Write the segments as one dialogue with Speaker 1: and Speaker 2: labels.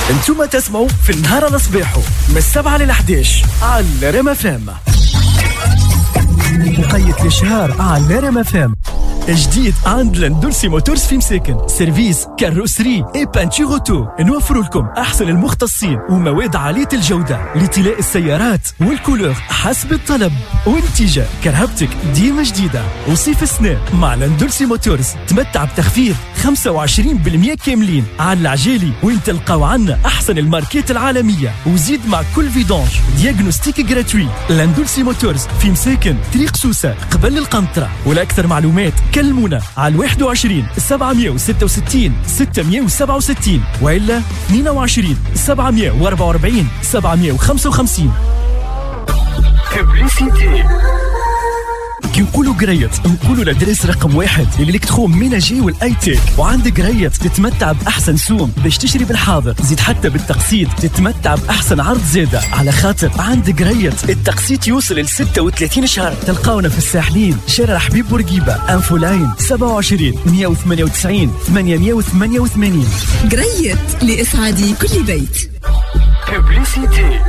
Speaker 1: انتم تسمعوا في النهار على صباحو من 7 ل 11 على ريم اف ام. مقيت الشهر على ريم اف ام. جديد عند لاندولسي موتورز في مساكن، سيرفيس كاروسري اي بانتور اوتو. نوفر لكم احسن المختصين ومواد عاليه الجوده لطلاء السيارات والكولور حسب الطلب. وانتجاء كرهبتك ديما جديده. وصيف السنة مع لاندولسي موتورز تمتع بتخفيض 25% كاملين على العجالي، وين تلقاو عنا احسن الماركات العالميه. وزيد مع كل فيدونج دياغنوستيك جراتوي. لاندولسي موتورز في مساكن طريق سوسه قبل القنطره. ولاكثر معلومات كلمونا على 21 766 667 وإلا 22 744 755. ببليسيتي. كي نقولوا قريت نقولوا لدرس رقم 1 الالكترو ميناجي والاي تيك. وعندك قريت تتمتع باحسن سوم باش تشتري بالحاضر، زيد حتى بالتقسيط تتمتع باحسن عرض زاده، على خاطر عندك قريت التقسيط يوصل ل 36 شهر. تلقاونا في الساحلين، شارع حبيب بورقيبه، انفو لاين 27 198 888.
Speaker 2: قريت لاسعاد كل بيت.
Speaker 3: ببليسيتي.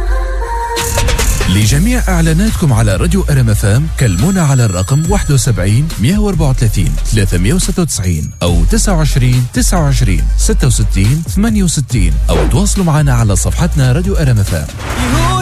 Speaker 3: لجميع إعلاناتكم على راديو ريم اف ام كلمونا على الرقم 71 134 396 أو 29 29 66 68 أو تواصلوا معنا على صفحتنا راديو ريم اف ام.